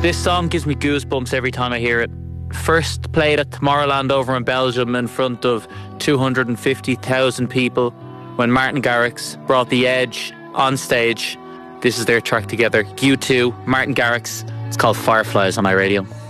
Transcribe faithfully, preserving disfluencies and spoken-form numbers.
This song gives me goosebumps every time I hear it. First played at Tomorrowland over in Belgium in front of two hundred fifty thousand people when Martin Garrix brought The Edge on stage. This is their track together. U two, Martin Garrix. It's called Fireflies on iRadio.